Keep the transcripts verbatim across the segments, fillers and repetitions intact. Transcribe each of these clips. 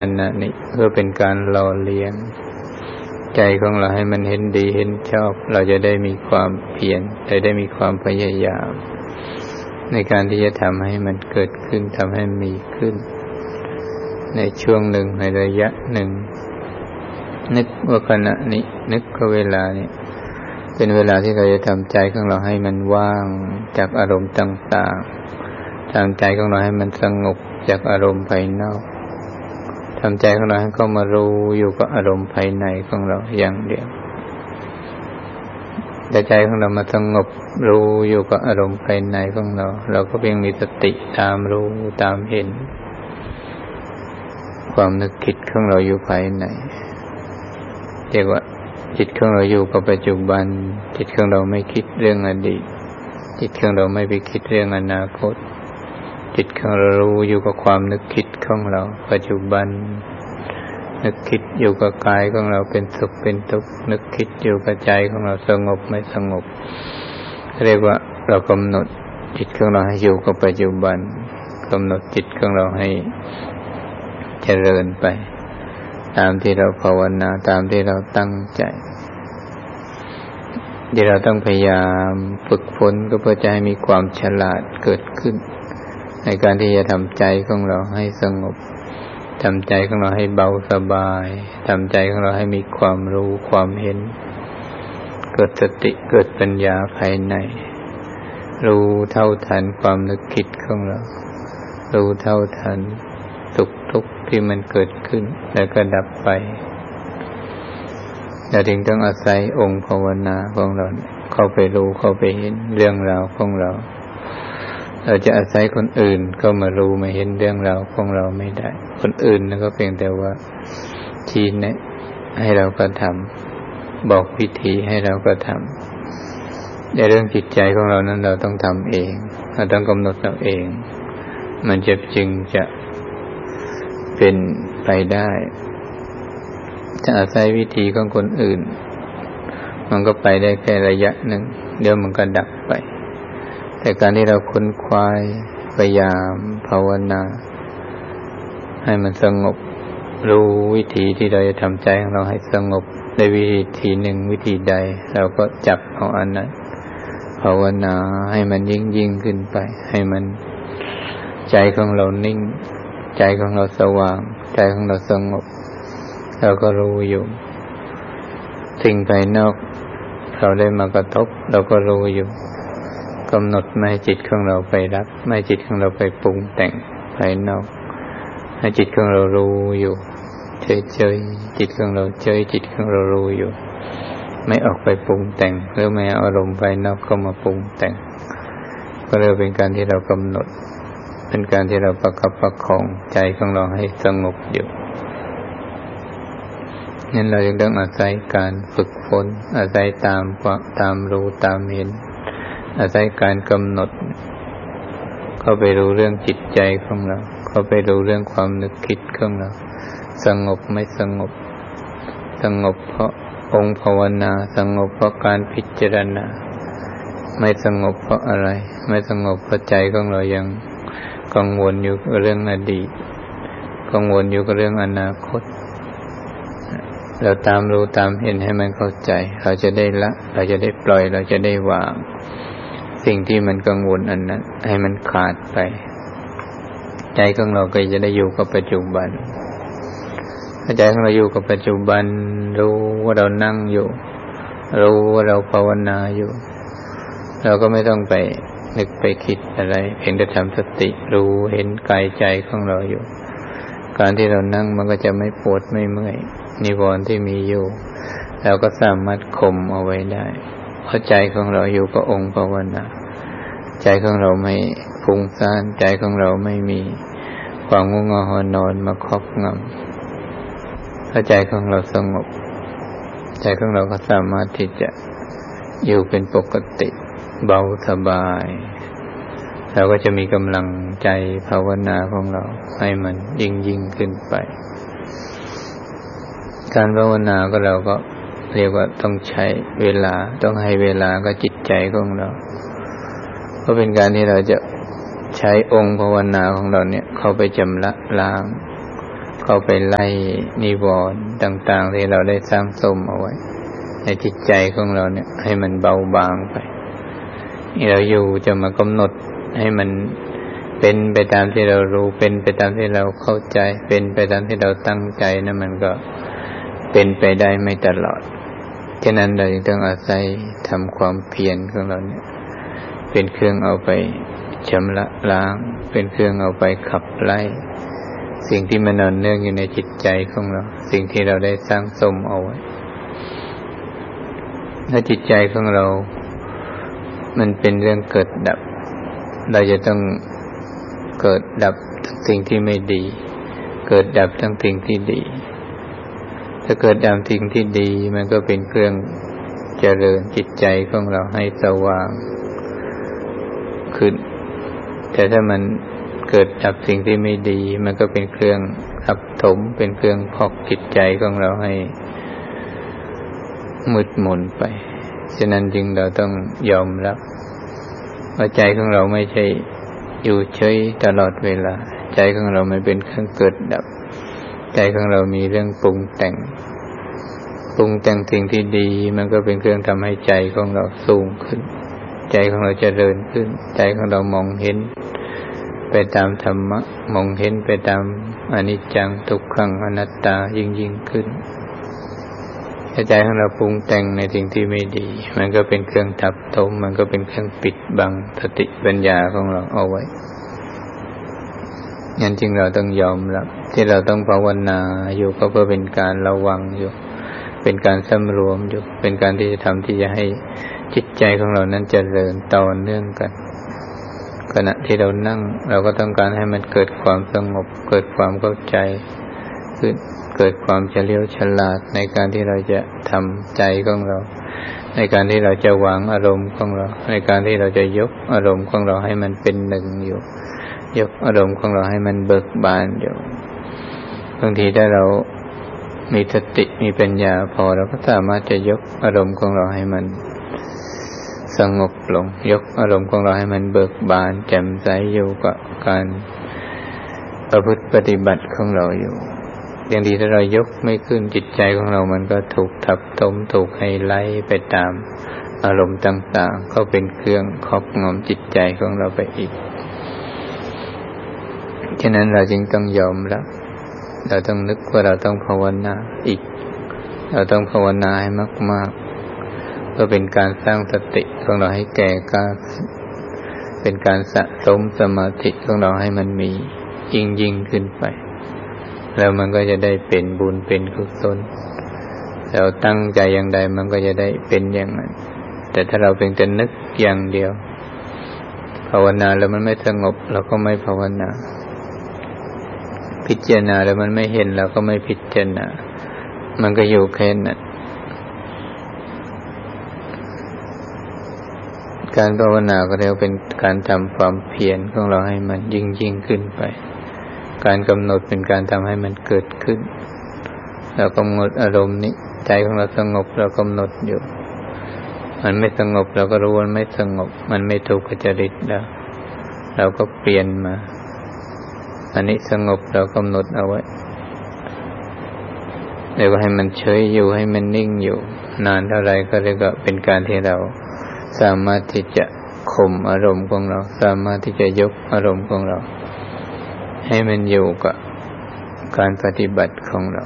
อันนั้นนี่เพื่อเป็นการหล่อเลี้ยงใจของเราให้มันเห็นดีเห็นชอบเราจะได้มีความเพียรจะได้มีความพยายามในการที่จะทำให้มันเกิดขึ้นทำให้มีขึ้นในช่วงหนึ่งในระยะหนึ่งนึกว่าขณะนี้นึกว่าเวลานี้เป็นเวลาที่เราจะทำใจของเราให้มันว่างจากอารมณ์ต่างๆทำใจของเราให้มันสงบจากอารมณ์ภายนอกทำใจของเราให้เข้ามารู้อยู่กับอารมณ์ภายในของเราอย่างเดียวแต่ใจของเรามาสงบรู้อยู่กับอารมณ์ภายในของเราเราก็เพียงมีสติตามรู้ตามเห็นความนึกคิดของเราอยู่ภายในเรียกว่าจิตของเราอยู่กับปัจจุบันจิตของเราไม่คิดเรื่องอดีตจิตของเราไม่ไปคิดเรื่องอนาคตจิตของเรารู้อยู่กับความนึกคิดของเราปัจจุบันนึกคิดอยู่กับกายของเราเป็นสุขเป็นทุกข์นึกคิดอยู่กับใจของเราสงบไม่สงบเรียกว่าเรากำหนดจิตของเราให้อยู่กับปัจจุบันกำหนดจิตของเราให้เจริญไปตามที่เราภาวนาตามที่เราตั้งใจที่เราต้องพยายามฝึกฝนก็เพื่อจะให้มีความฉลาดเกิดขึ้นในการที่จะทำใจของเราให้สงบทำใจของเราให้เบาสบายทำใจของเราให้มีความรู้ความเห็นเกิดสติเกิดปัญญาภายในรู้เท่าทันความนึกคิดของเรารู้เท่าทันสุขทุกข์ที่มันเกิดขึ้นแล้วก็ดับไปเราจึงต้องอาศัยองค์ภาวนาของเราเข้าไปรู้เข้าไปเห็นเรื่องราวของเราเราจะอาศัยคนอื่นเข้ามารู้มาเห็นเรื่องราวของเราไม่ได้คนอื่นนั่นก็เพียงแต่ว่าชี้แนะให้เรากระทำบอกวิธีให้เรากระทำในเรื่องจิตใจของเรานั้นเราต้องทำเองเราต้องกำหนดเราเองมันจะจึงจะเป็นไปได้จะอาศัยวิธีของคนอื่นมันก็ไปได้แค่ระยะหนึ่งเดี๋ยวมันก็ดับไปแต่การที่เราค้นคว้าพยายามภาวนาให้มันสงบรู้วิธีที่เราจะทำใจของเราให้สงบในวิธีหนึ่งวิธีใดเราก็จับเอาอันนั้นภาวนาให้มันยิ่งยิ่งขึ้นไปให้มันใจของเรานิ่งใจของเราสว่างใจของเราสงบเราก็รู้อยู่สิ่งภายนอกเราได้มากระทบเราก็รู้อยู่กำหนดไม่ให้จิตของเราไปรับไม่ให้จิตของเราไปปรุงแต่งภายนอกให้จิตของเรารู้อยู่เฉยๆจิตของเราเฉยจิตของเรารู้อยู่ไม่ออกไปปรุงแต่งหรือไม่เอาอารมณ์ภายนอกเข้ามาปรุงแต่งก็เรียกเป็นการที่เรากำหนดเป็นการที่เราประคับประคองใจของเราให้สงบอยู่นั้นเราจึงต้องอาศัยการฝึกฝนอาศัยตามตามรู้ตามเห็นอาศัยการกำหนดเข้าไปรู้เรื่องจิตใจของเราเข้าไปรู้เรื่องความนึกคิดของเราสงบไม่สงบสงบเพราะองค์ภาวนาสงบเพราะการพิจารณาไม่สงบเพราะอะไรไม่สงบเพราะใจของเรายังกังวลอยู่กับเรื่องอดีตกังวลอยู่กับเรื่องอนาคตเราตามรู้ตามเห็นให้มันเข้าใจเราจะได้ละเราจะได้ปล่อยเราจะได้วางสิ่งที่มันกังวลอันนั้นให้มันขาดไปใจของเราก็จะได้อยู่กับปัจจุบันใจของเราอยู่กับปัจจุบันรู้ว่าเรานั่งอยู่รู้ว่าเราภาวนาอยู่เราก็ไม่ต้องไปนึกไปคิดอะไรเพียงแต่ทำสติรู้เห็นกายใจของเราอยู่การที่เรานั่งมันก็จะไม่ปวดไม่เมื่อยนิวรณ์ที่มีอยู่เราก็สามารถข่มเอาไว้ได้เพราะใจของเราอยู่กับองค์ภาวนาใจของเราไม่ฟุ้งซ่านใจของเราไม่มีความง่วงเหงาหอนอนมาครอบงำถ้าใจของเราสงบใจของเราก็สามารถที่จะอยู่เป็นปกติเบาสบายเราก็จะมีกำลังใจภาวนาของเราให้มันยิ่งยิ่งขึ้นไปการภาวนาก็เราก็เรียกว่าต้องใช้เวลาต้องให้เวลากับจิตใจของเราเพราะเป็นการที่เราจะใช้องค์ภาวนาของเราเนี่ยเข้าไปชำระล้างเข้าไปไล่นิวรณ์ต่างๆที่เราได้สร้างสมเอาไว้ในจิตใจของเราเนี่ยให้มันเบาบางไปเราอยู่จะมากำหนดให้มันเป็นไปตามที่เรารู้เป็นไปตามที่เราเข้าใจเป็นไปตามที่เราตั้งใจนะมันก็เป็นไปได้ไม่ตลอดฉะนั้นเราจึงต้องอาศัยทำความเพียรของเราเนี่ยเป็นเครื่องเอาไปชำระล้างเป็นเครื่องเอาไปขับไล่สิ่งที่มันนอนเนื่องอยู่ในจิตใจของเราสิ่งที่เราได้สร้างสมเอาไว้ถ้าจิตใจของเรามันเป็นเรื่องเกิดดับเราจะต้องเกิดดับทั้งสิ่งที่ไม่ดีเกิดดับทั้งสิ่งที่ดีถ้าเกิดดับสิ่งที่ดีมันก็เป็นเครื่องเจริญจิตใจของเราให้สว่างขึ้นแต่ถ้ามันเกิดดับสิ่งที่ไม่ดีมันก็เป็นเครื่องทับถมเป็นเครื่องพอกจิตใจของเราให้มืดมนไปฉะนั้นจึงเราต้องยอมรับว่าใจของเราไม่ใช่อยู่เฉยตลอดเวลาใจของเราไม่เป็นเครื่องเกิดดับใจของเรามีเรื่องปรุงแต่งปรุงแต่งสิ่งที่ดีมันก็เป็นเครื่องทำให้ใจของเราสูงขึ้นใจของเราเจริญขึ้นใจของเรามองเห็นไปตามธรรมะมองเห็นไปตามอนิจจังทุกขังอนัตตายิ่งยิ่งขึ้นใจของเราปรุงแต่งในสิ่งที่ไม่ดีมันก็เป็นเครื่องทับถมมันก็เป็นเครื่องปิดบังสติปัญญาของเราเอาไว้งั้นจึงเราต้องยอมรับที่เราต้องภาวนาอยู่ก็เพื่อเป็นการระวังอยู่เป็นการสำรวมอยู่เป็นการที่จะทำที่จะให้จิตใจของเรานั้นเจริญต่อเนื่องกันขณะที่เรานั่งเราก็ต้องการให้มันเกิดความสงบเกิดความเข้าใจขึ้นเกิดความเฉลียวฉลาดในการที่เราจะทำใจของเราในการที่เราจะวางอารมณ์ของเราในการที่เราจะยกอารมณ์ของเราให้มันเป็นหนึ่งอยู่ยกอารมณ์ของเราให้มันเบิกบานอยู่บางทีถ้าเรามีสติมีปัญญาพอเราก็สามารถจะยกอารมณ์ของเราให้มันสงบลงยกอารมณ์ของเราให้มันเบิกบานแจ่มใสอยู่กับการประพฤติปฏิบัติของเราอยู่อย่างดีถ้าเรายกไม่ขึ้นจิตใจของเรามันก็ถูกทับถมถูกให้ไหลไปตามอารมณ์ต่างๆก็เป็นเครื่องครอบงำจิตใจของเราไปอีกฉะนั้นเราจึงต้องยอมรับเราต้องนึกว่าเราต้องภาวนาอีกเราต้องภาวนาให้มากๆเพื่อเป็นการสร้างสติของเราให้แก่กล้าเป็นการสะสมสมาธิของเราให้มันมียิ่งยิ่งขึ้นไปแล้วมันก็จะได้เป็นบุญเป็นกุศลเราตั้งใจอย่างใดมันก็จะได้เป็นอย่างนั้นแต่ถ้าเราเพียงแต่นึกอย่างเดียวภาวนาแล้วมันไม่สงบเราก็ไม่ภาวนาพิจารณาแล้วมันไม่เห็นเราก็ไม่พิจารณามันก็อยู่แค่นั้นการภาวนาก็เรียกเป็นการทำความเพียรของเราให้มันยิ่งยิ่งขึ้นไปการกำหนดเป็นการทำให้มันเกิดขึ้นเรากำหนดอารมณ์นี้ใจของเราสงบเรากำหนดอยู่มันไม่สงบเราก็รู้ว่ามันไม่สงบมันไม่ถูกจริตแล้วเราก็เปลี่ยนมาอันนี้สงบเรากำหนดเอาไว้เรียกว่าให้มันเฉยอยู่ให้มันนิ่งอยู่นานเท่าไรก็เรียกว่าเป็นการที่เราสามารถที่จะข่มอารมณ์ของเราสามารถที่จะยกอารมณ์ของเราให้มันอยู่กับการปฏิบัติของเรา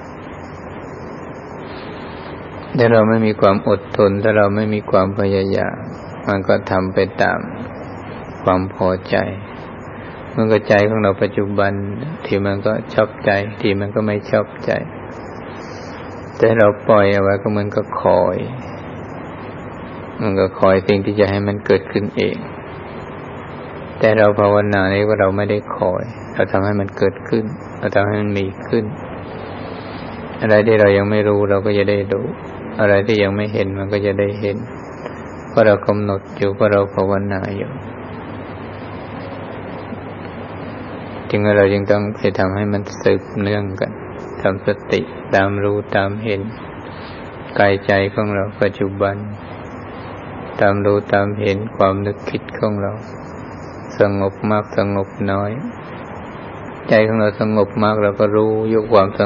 ถ้าเราไม่มีความอดทนถ้าเราไม่มีความพยายามมันก็ทำไปตามความพอใจมันก็ใจของเราปัจจุบันที่มันก็ชอบใจที่มันก็ไม่ชอบใจแต่เราปล่อยเอาไว้ก็มันก็คอยมันก็คอยสิ่งที่จะให้มันเกิดขึ้นเองแต่เราภาวนาเนี่ยว่าเราไม่ได้คอยเราทำให้มันเกิดขึ้นเราทำให้มันมีขึ้นอะไรที่เรายังไม่รู้เราก็จะได้รู้อะไรที่ยังไม่เห็นมันก็จะได้เห็นเพราะเรากำหนดอยู่เพราะเราภาวนาอยู่จึงเราจึงต้องไปทำให้มันสืบเนื่องกันทำสติตามรู้ตามเห็นกายใจของเราปัจจุบันตามรู้ตามเห็นความนึกคิดของเราสงบมากสงบน้อยใจของเราสงบมากเราก็รู้อยู่ความส